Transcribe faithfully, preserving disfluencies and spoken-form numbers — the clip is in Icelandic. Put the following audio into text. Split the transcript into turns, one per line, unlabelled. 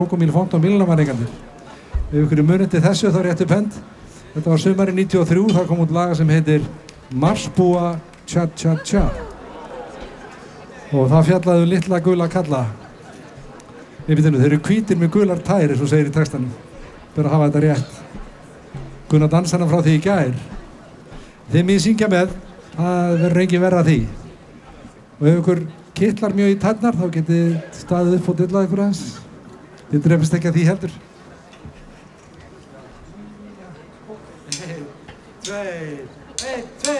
Kókomíl Font og Mílanamanningarnir. Ef ykkur er munið til þessu þá er rétt upp hend. Þetta var sumarið níutíu og þrjú, þá kom út laga sem heitir Marsbúa Tja Tja Tja. Og það fjallaði um litla gula kalla. Nei, býtum við, þeir eru hvítir með gular tær, eins og segir í textanum. Bara að hafa þetta rétt. Gunnar dansana frá því í gær. Þeim ég syngja með, það verður engin verra því. Og ef ykkur kitlar mjög í tærnar, þá getið staðið upp og dillað ykkur aðeins. Þið drefist ekki að því heldur. Einn, tveir.